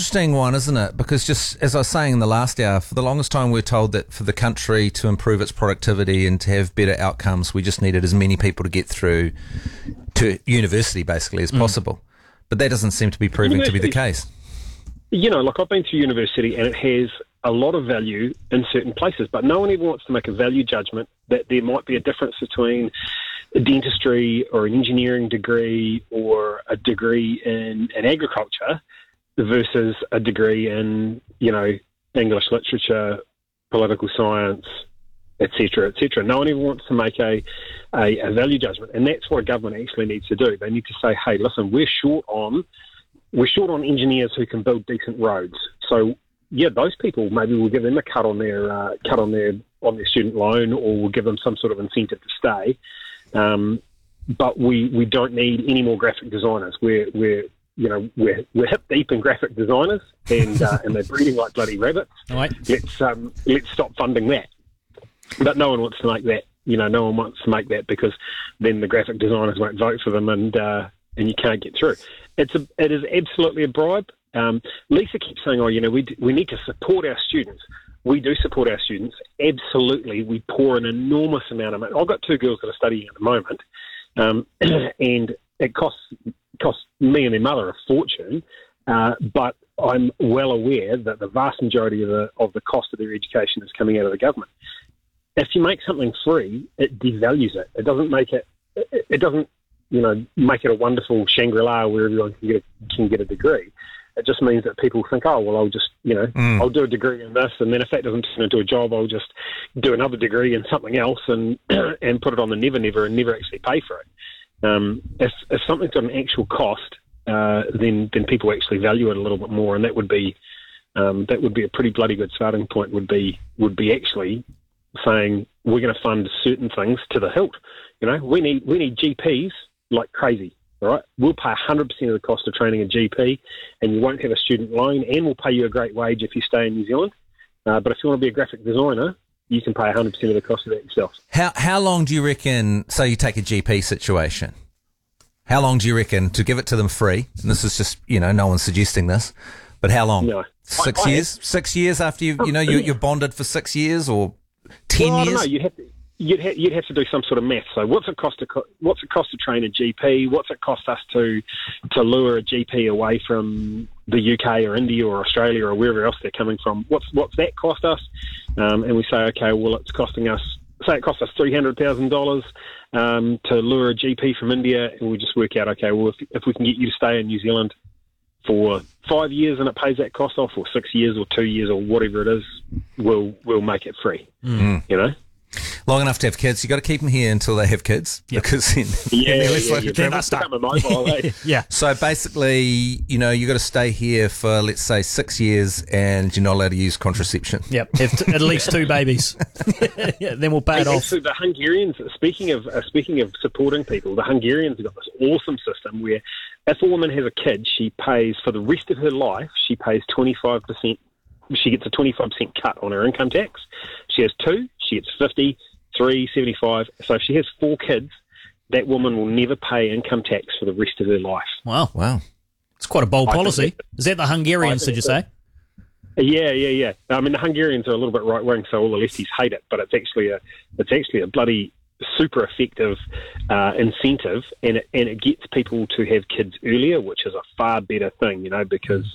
interesting one, isn't it? Because just as I was saying in the last hour, for the longest time we're told that for the country to improve its productivity and to have better outcomes, we just needed as many people to get through to university basically as possible. But that doesn't seem to be proving to be the case. You know, like I've been to university and it has a lot of value in certain places, but no one ever wants to make a value judgment that there might be a difference between a dentistry or an engineering degree or a degree in agriculture versus a degree in, you know, English literature, political science, etc., etc. No one ever wants to make a value judgment, and that's what a government actually needs to do. They need to say, hey, listen, we're short on engineers who can build decent roads. So yeah, those people, maybe we'll give them a cut on their student loan, or we'll give them some sort of incentive to stay. But we don't need any more graphic designers. We're hip deep in graphic designers, and they're breeding like bloody rabbits. Right. Let's stop funding that. But no one wants to make that. You know, no one wants to make that because then the graphic designers won't vote for them, and you can't get through. It is absolutely a bribe. Lisa keeps saying, "Oh, you know, we need to support our students." We do support our students, absolutely. We pour an enormous amount of money. I've got two girls that are studying at the moment, and it costs me and their mother a fortune. But I'm well aware that the vast majority of the cost of their education is coming out of the government. If you make something free, it devalues it. It doesn't make it. It doesn't, you know, make it a wonderful Shangri-La where everyone can get a degree. It just means that people think, oh, well, I'll just, you know, I'll do a degree in this, and then if that doesn't turn into a job, I'll just do another degree in something else and and put it on the never and never actually pay for it. If something's got an actual cost, then people actually value it a little bit more, and that would be a pretty bloody good starting point. Would be actually saying we're going to fund certain things to the hilt. You know, we need GPs like crazy. All right, we'll pay 100% of the cost of training a GP, and you won't have a student loan, and we'll pay you a great wage if you stay in New Zealand. But if you want to be a graphic designer, you can pay 100% of the cost of that yourself. How long do you reckon, so you take a GP situation, how long do you reckon to give it to them free? And this is just, you know, no one's suggesting this, but how long? No. 6 years? 6 years after you're bonded for 6 years, or 10 years? I don't know. You'd have to do some sort of math. So what's it cost to train a GP? What's it cost us to lure a GP away from the UK or India or Australia or wherever else they're coming from? What's that cost us? And we say, okay, well, it's costing us. Say it costs us $300,000 to lure a GP from India, and we just work out, okay, well, if we can get you to stay in New Zealand for 5 years and it pays that cost off, or 6 years or 2 years or whatever it is, we'll make it free. You know. Long enough to have kids. You got to keep them here until they have kids, because then they must become immobile. Yeah. So basically, you know, you got to stay here for, let's say, 6 years, and you're not allowed to use contraception. Yep, have at least 2 babies. Then we'll pay it off. So the Hungarians, speaking of supporting people, the Hungarians have got this awesome system where if a woman has a kid, she pays for the rest of her life. She pays 25%. She gets a 25% cut on her income tax. She has 2, she gets 50, 3, 75. So if she has 4 kids, that woman will never pay income tax for the rest of her life. Wow. It's quite a bold policy. Is that the Hungarians, did you say? Yeah. I mean, the Hungarians are a little bit right-wing, so all the lefties hate it, but it's actually a bloody super effective incentive, and it gets people to have kids earlier, which is a far better thing, you know, because,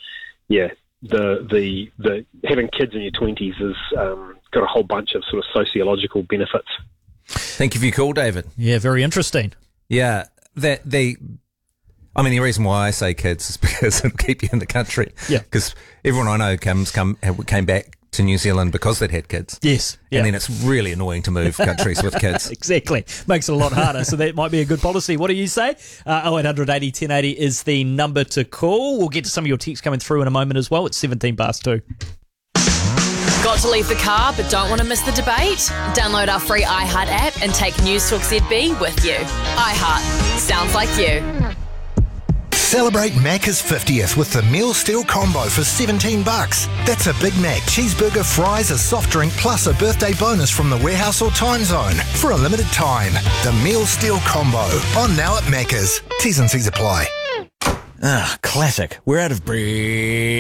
the having kids in your 20s has got a whole bunch of sort of sociological benefits. Thank you for your call, David. Yeah, very interesting. Yeah, the reason why I say kids is because it'll keep you in the country. Yeah, because everyone I know came back to New Zealand because they'd had kids. Yes. Yeah. And then it's really annoying to move countries with kids. Exactly. Makes it a lot harder. So that might be a good policy. What do you say? 0800 80 1080 is the number to call. We'll get to some of your texts coming through in a moment as well. It's 17 past 2. Got to leave the car but don't want to miss the debate? Download our free iHeart app and take News Talk ZB with you. iHeart. Sounds like you. Celebrate Macca's 50th with the Meal Steal Combo for $17. That's a Big Mac, cheeseburger, fries, a soft drink, plus a birthday bonus from the Warehouse or Time Zone for a limited time. The Meal Steal Combo, on now at Macca's. T's and C's apply. Classic. We're out of bread.